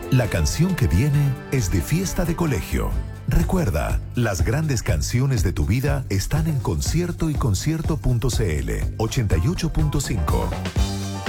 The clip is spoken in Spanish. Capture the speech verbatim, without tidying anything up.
La canción que viene es de fiesta de colegio. Recuerda, las grandes canciones de tu vida están en Concierto y Concierto punto c l ochenta y ocho punto cinco.